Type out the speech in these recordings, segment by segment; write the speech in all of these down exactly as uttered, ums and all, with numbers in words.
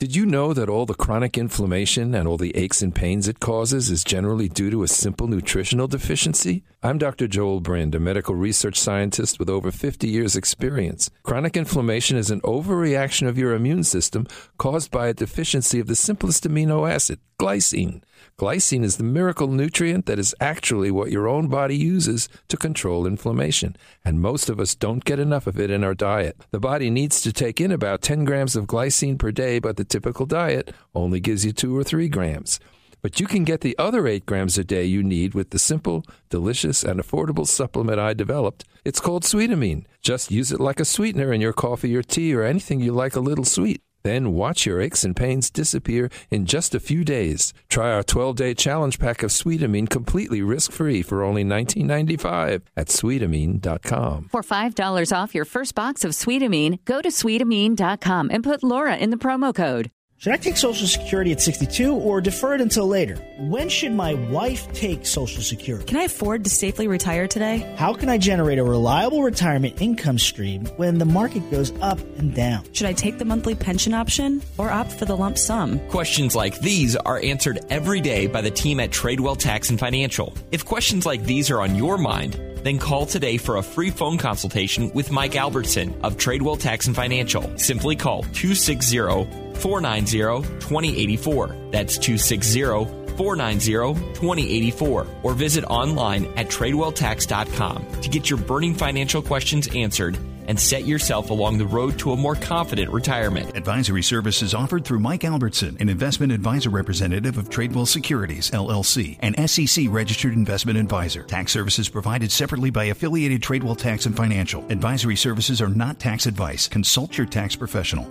Did you know that all the chronic inflammation and all the aches and pains it causes is generally due to a simple nutritional deficiency? I'm Doctor Joel Brind, a medical research scientist with over fifty years' experience. Chronic inflammation is an overreaction of your immune system caused by a deficiency of the simplest amino acid, glycine. Glycine is the miracle nutrient that is actually what your own body uses to control inflammation, and most of us don't get enough of it in our diet. The body needs to take in about ten grams of glycine per day, but the typical diet only gives you two or three grams. But you can get the other eight grams a day you need with the simple, delicious, and affordable supplement I developed. It's called Sweetamine. Just use it like a sweetener in your coffee or tea or anything you like a little sweet. Then watch your aches and pains disappear in just a few days. Try our twelve-day challenge pack of Sweetamine completely risk-free for only nineteen ninety-five dollars at sweetamine dot com. For five dollars off your first box of Sweetamine, go to sweetamine dot com and put Laura in the promo code. Should I take Social Security at sixty-two or defer it until later? When should my wife take Social Security? Can I afford to safely retire today? How can I generate a reliable retirement income stream when the market goes up and down? Should I take the monthly pension option or opt for the lump sum? Questions like these are answered every day by the team at Tradewell Tax and Financial. If questions like these are on your mind, then call today for a free phone consultation with Mike Albertson of Tradewell Tax and Financial. Simply call two six zero, four nine zero, two zero eight four. That's two six zero, four nine zero, two zero eight four. Or visit online at tradewell tax dot com to get your burning financial questions answered and set yourself along the road to a more confident retirement. Advisory services offered through Mike Albertson, an investment advisor representative of Tradewell Securities, L L C, an S E C-registered investment advisor. Tax services provided separately by affiliated Tradewell Tax and Financial. Advisory services are not tax advice. Consult your tax professional.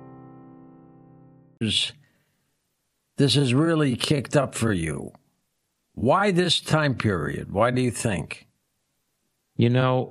This has really kicked up for you. Why this time period? Why do you think? You know,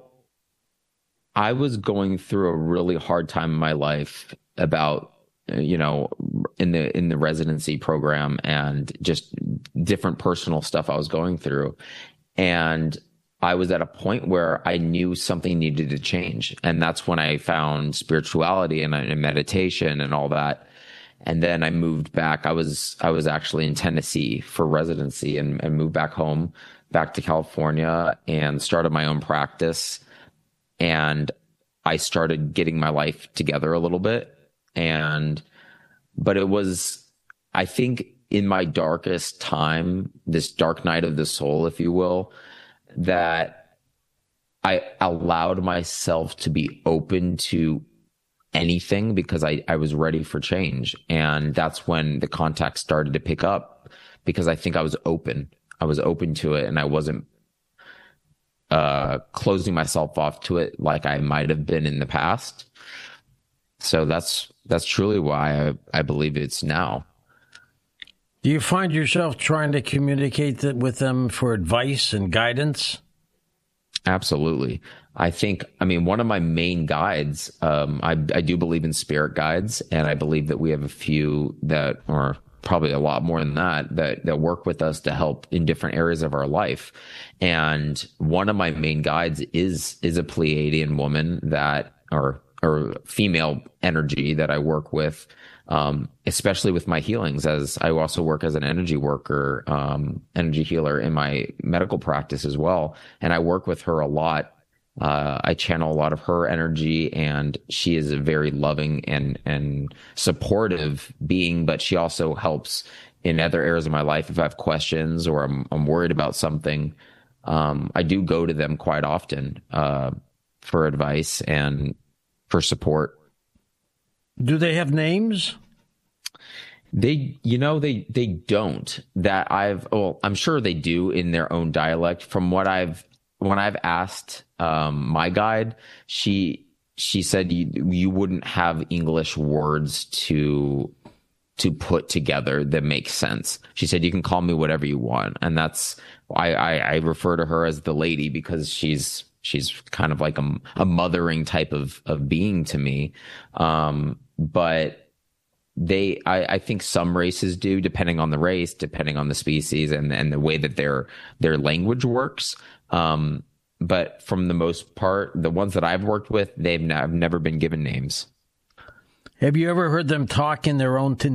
I was going through a really hard time in my life about, you know, in the in the residency program and just different personal stuff I was going through. And I was at a point where I knew something needed to change. And that's when I found spirituality and, and meditation and all that. And then I moved back. I was I was actually in Tennessee for residency and, and moved back home, back to California, and started my own practice. And I started getting my life together a little bit. And, but it was, I think in my darkest time, this dark night of the soul, if you will, that I allowed myself to be open to anything because I, I was ready for change. And that's when the contact started to pick up because I think I was open. I was open to it and I wasn't uh, closing myself off to it like I might have been in the past. So that's, that's truly why I, I believe it's now. Do you find yourself trying to communicate that with them for advice and guidance? Absolutely. I think, I mean, one of my main guides, um, I, I do believe in spirit guides, and I believe that we have a few that, or probably a lot more than that, that, that work with us to help in different areas of our life. And one of my main guides is, is a Pleiadian woman that, or, or female energy that I work with, um, especially with my healings, as I also work as an energy worker, um, energy healer in my medical practice as well. And I work with her a lot. Uh, I channel a lot of her energy, and she is a very loving and, and supportive being, but she also helps in other areas of my life. If I have questions or I'm, I'm worried about something, um, I do go to them quite often, uh, for advice and for support. Do they have names? They, you know, they, they don't. That I've, well, I'm sure they do in their own dialect. From what I've, when I've asked, um, my guide, she, she said you, you wouldn't have English words to, to put together that make sense. She said, you can call me whatever you want. And that's, I, I, I refer to her as the lady because she's, she's kind of like a, a mothering type of, of being to me. Um, but they, I, I think some races do, depending on the race, depending on the species and, and the way that their, their language works. Um, but from the most part, the ones that I've worked with, they've n- I've never been given names. Have you ever heard them talk in their own